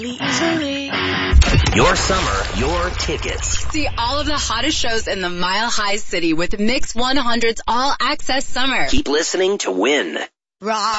easily. Your summer, your tickets. See all of the hottest shows in the Mile High City with Mix 100's All Access Summer. Keep listening to win. Rock.